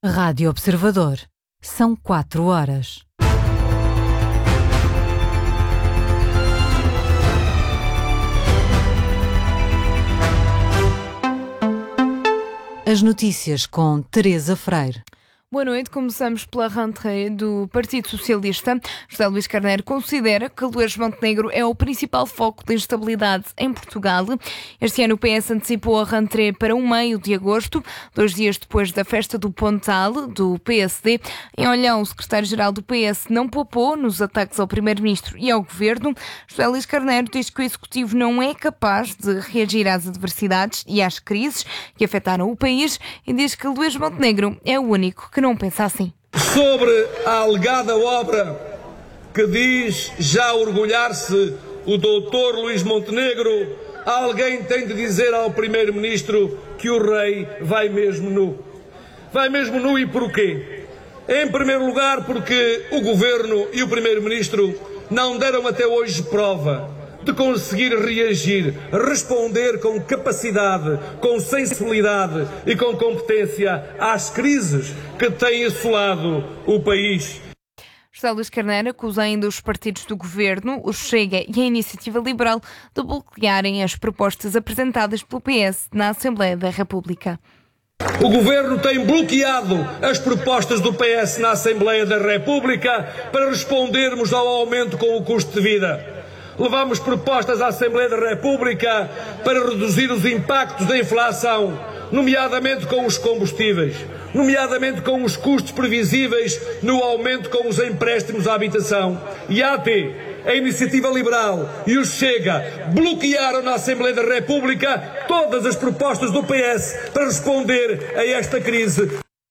Rádio Observador. São 4 horas. As notícias com Teresa Freire. Boa noite. Começamos pela rentrée do Partido Socialista. José Luís Carneiro considera que Luís Montenegro é o principal foco de instabilidade em Portugal. Este ano o PS antecipou a rentrée para o meio de agosto, 2 dias depois da festa do Pontal, do PSD. Em Olhão, o secretário-geral do PS não poupou nos ataques ao Primeiro-Ministro e ao Governo. José Luís Carneiro diz que o Executivo não é capaz de reagir às adversidades e às crises que afetaram o país e diz que Luís Montenegro é o único que não pensa assim. Sobre a alegada obra que diz já orgulhar-se o doutor Luís Montenegro, alguém tem de dizer ao Primeiro-Ministro que o rei vai mesmo nu. Vai mesmo nu e porquê? Em primeiro lugar porque o Governo e o Primeiro-Ministro não deram até hoje prova de conseguir reagir, responder com capacidade, com sensibilidade e com competência às crises que têm assolado o país. José Luís Carneiro acusa ainda os partidos do Governo, o Chega e a Iniciativa Liberal, de bloquearem as propostas apresentadas pelo PS na Assembleia da República. O Governo tem bloqueado as propostas do PS na Assembleia da República para respondermos ao aumento com o custo de vida. Levamos propostas à Assembleia da República para reduzir os impactos da inflação, nomeadamente com os combustíveis, nomeadamente com os custos previsíveis no aumento com os empréstimos à habitação. E a AT, a Iniciativa Liberal e o Chega bloquearam na Assembleia da República todas as propostas do PS para responder a esta crise.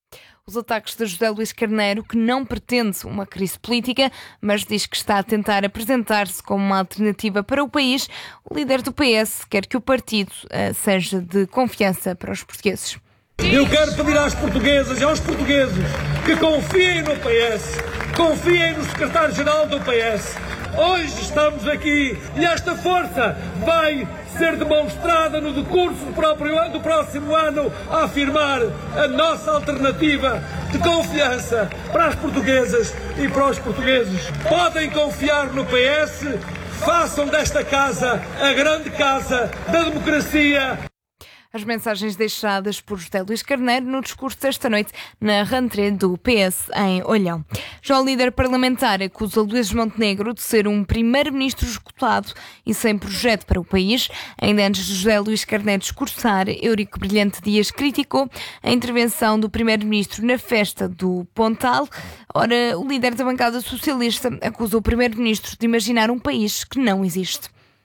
Os ataques de José Luís Carneiro, que não pretende uma crise política, mas diz que está a tentar apresentar-se como uma alternativa para o país, o líder do PS quer que o partido seja de confiança para os portugueses. Eu quero pedir às portuguesas e aos portugueses que confiem no PS, confiem no secretário-geral do PS. Hoje estamos aqui e esta força vai ser demonstrada no decurso do próximo ano a afirmar a nossa alternativa de confiança para as portuguesas e para os portugueses. Podem confiar no PS, façam desta casa a grande casa da democracia. As mensagens deixadas por José Luís Carneiro no discurso desta noite na rentrée do PS em Olhão. Já o líder parlamentar acusa Luís Montenegro de ser um primeiro-ministro esgotado e sem projeto para o país. Ainda antes de José Luís Carneiro discursar, Eurico Brilhante Dias criticou a intervenção do primeiro-ministro na festa do Pontal. Ora, o líder da bancada socialista acusa o primeiro-ministro de imaginar um país que não existe.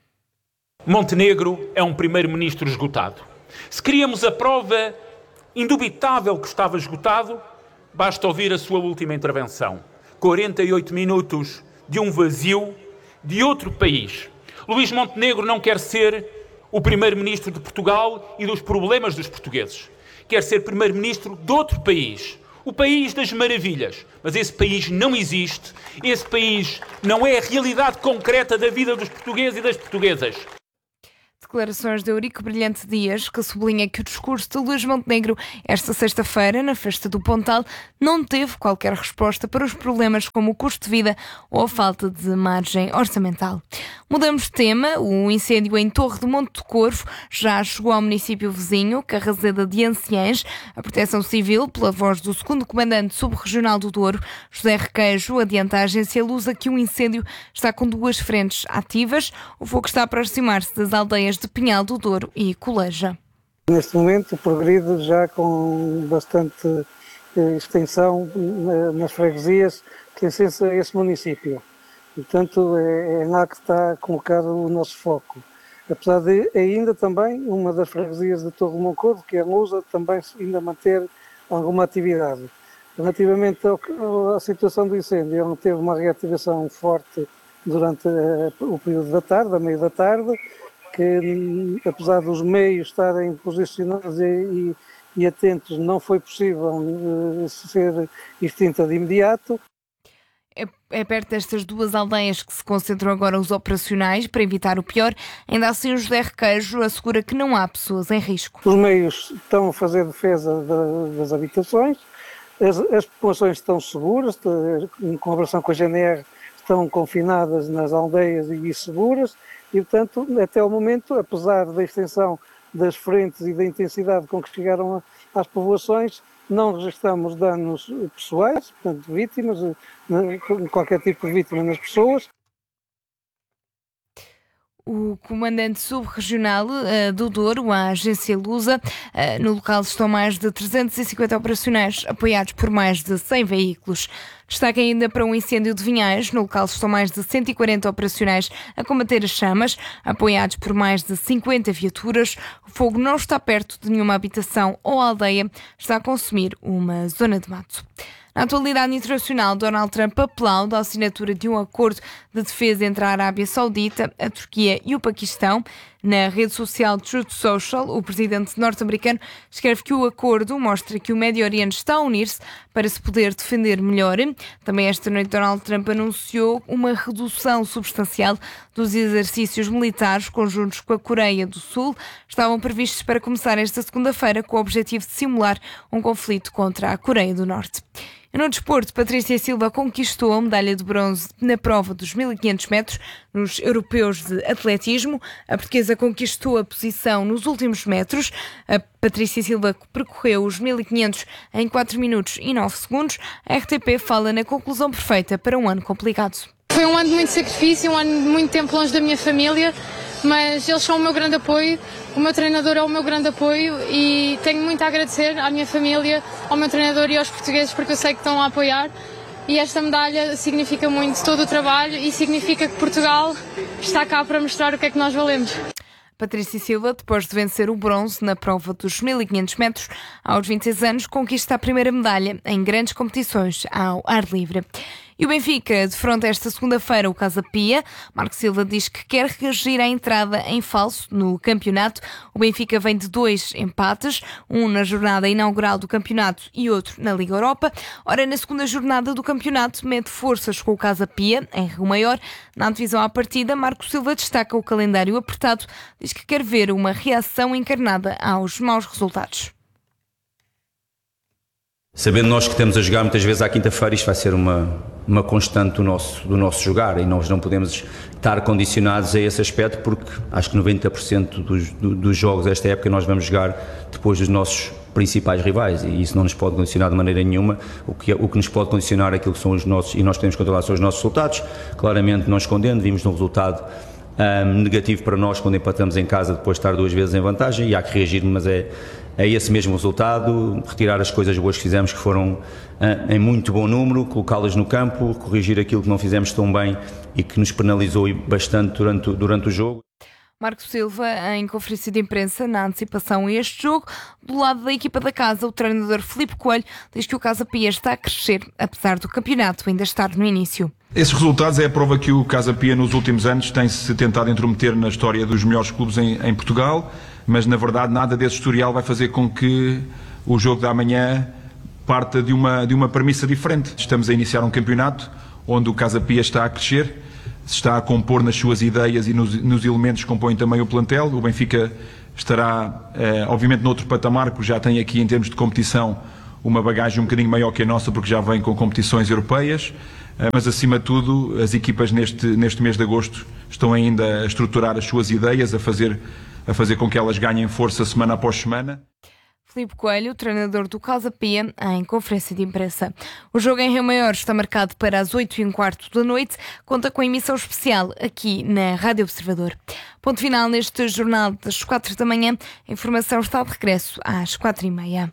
Montenegro é um primeiro-ministro esgotado. Se queríamos a prova indubitável que estava esgotado, basta ouvir a sua última intervenção. 48 minutos de um vazio de outro país. Luís Montenegro não quer ser o primeiro-ministro de Portugal e dos problemas dos portugueses. Quer ser primeiro-ministro de outro país. O país das maravilhas. Mas esse país não existe. Esse país não é a realidade concreta da vida dos portugueses e das portuguesas. Declarações de Eurico Brilhante Dias, que sublinha que o discurso de Luís Montenegro esta sexta-feira, na festa do Pontal, não teve qualquer resposta para os problemas como o custo de vida ou a falta de margem orçamental. Mudamos de tema. O incêndio em Torre do Monte do Corvo já chegou ao município vizinho, Carrazeda de Anciães. A Proteção Civil, pela voz do 2º Comandante Subregional do Douro, José Requeijo, adianta à agência Lusa que o incêndio está com 2 frentes ativas. O fogo está a aproximar-se das aldeias de Pinhal do Douro e Coleja. Neste momento progride já com bastante extensão nas freguesias que licença esse município. Portanto, é lá que está colocado o nosso foco. Apesar de ainda também uma das freguesias de Torre do Monte do Corvo, que é a Lusa, também ainda manter alguma atividade. Relativamente à situação do incêndio, ele teve uma reativação forte durante o período da tarde, a meio da tarde, que apesar dos meios estarem posicionados e atentos, não foi possível ser extinta de imediato. É perto destas 2 aldeias que se concentram agora os operacionais para evitar o pior. Ainda assim, o José Requeijo assegura que não há pessoas em risco. Os meios estão a fazer defesa das habitações, As populações estão seguras, em colaboração com a GNR, estão confinadas nas aldeias e seguras, e portanto, até o momento, apesar da extensão das frentes e da intensidade com que chegaram às povoações, não registramos danos pessoais, portanto, vítimas, qualquer tipo de vítima nas pessoas. O comandante subregional do Douro, a agência Lusa, no local estão mais de 350 operacionais apoiados por mais de 100 veículos. Destaque ainda para um incêndio de Vinhais. No local estão mais de 140 operacionais a combater as chamas, apoiados por mais de 50 viaturas. O fogo não está perto de nenhuma habitação ou aldeia, está a consumir uma zona de mato. Na atualidade internacional, Donald Trump aplaude a assinatura de um acordo de defesa entre a Arábia Saudita, a Turquia e o Paquistão. Na rede social Truth Social, o presidente norte-americano escreve que o acordo mostra que o Médio Oriente está a unir-se para se poder defender melhor. Também esta noite Donald Trump anunciou uma redução substancial dos exercícios militares conjuntos com a Coreia do Sul. Estavam previstos para começar esta segunda-feira com o objetivo de simular um conflito contra a Coreia do Norte. No desporto, Patrícia Silva conquistou a medalha de bronze na prova dos 1500 metros nos europeus de atletismo. A portuguesa conquistou a posição nos últimos metros. A Patrícia Silva percorreu os 1500 em 4 minutos e 9 segundos. A RTP fala na conclusão perfeita para um ano complicado. Foi um ano de muito sacrifício, um ano de muito tempo longe da minha família, mas eles são o meu grande apoio, o meu treinador é o meu grande apoio e tenho muito a agradecer à minha família, ao meu treinador e aos portugueses porque eu sei que estão a apoiar e esta medalha significa muito todo o trabalho e significa que Portugal está cá para mostrar o que é que nós valemos. Patrícia Silva, depois de vencer o bronze na prova dos 1500 metros, aos 26 anos, conquista a primeira medalha em grandes competições ao ar livre. E o Benfica defronta esta segunda-feira o Casa Pia. Marco Silva diz que quer reagir à entrada em falso no campeonato. O Benfica vem de 2 empates, um na jornada inaugural do campeonato e outro na Liga Europa. Ora, na segunda jornada do campeonato, mede forças com o Casa Pia, em Rio Maior. Na antevisão à partida, Marco Silva destaca o calendário apertado. Diz que quer ver uma reação encarnada aos maus resultados. Sabendo nós que estamos a jogar muitas vezes à quinta-feira, isto vai ser uma constante do nosso jogar e nós não podemos estar condicionados a esse aspecto porque acho que 90% dos jogos desta época nós vamos jogar depois dos nossos principais rivais e isso não nos pode condicionar de maneira nenhuma. O que nos pode condicionar aquilo que são os nossos, e nós podemos controlar, são os nossos resultados. Claramente não escondendo, vimos um resultado negativo para nós quando empatamos em casa depois de estar 2 vezes em vantagem e há que reagir, mas é esse mesmo resultado, retirar as coisas boas que fizemos que foram em muito bom número, colocá-las no campo, corrigir aquilo que não fizemos tão bem e que nos penalizou bastante durante o jogo. Marco Silva, em conferência de imprensa, na antecipação a este jogo, do lado da equipa da casa, o treinador Filipe Coelho diz que o Casa Pia está a crescer, apesar do campeonato ainda estar no início. Esses resultados é a prova que o Casa Pia nos últimos anos tem-se tentado intrometer na história dos melhores clubes em Portugal, mas na verdade nada desse historial vai fazer com que o jogo da amanhã parta de uma premissa diferente. Estamos a iniciar um campeonato onde o Casa Pia está a crescer, se está a compor nas suas ideias e nos elementos que compõem também o plantel. O Benfica estará, obviamente, noutro patamar, porque já tem aqui, em termos de competição, uma bagagem um bocadinho maior que a nossa, porque já vem com competições europeias. Mas, acima de tudo, as equipas neste mês de agosto estão ainda a estruturar as suas ideias, a fazer com que elas ganhem força semana após semana. Filipe Coelho, treinador do Casa Pia, em conferência de imprensa. O jogo em Rio Maior está marcado para as 8h15 da noite. Conta com a emissão especial aqui na Rádio Observador. Ponto final neste jornal das 4 da manhã. A informação está de regresso às 4h30.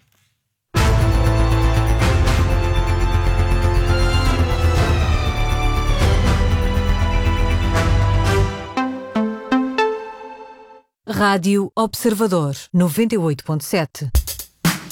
Rádio Observador 98.7.